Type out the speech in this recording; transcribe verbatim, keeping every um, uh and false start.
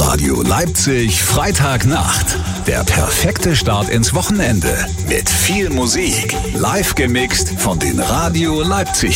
Radio Leipzig Freitagnacht. Der perfekte Start ins Wochenende. Mit viel Musik. Live gemixt von den Radio Leipzig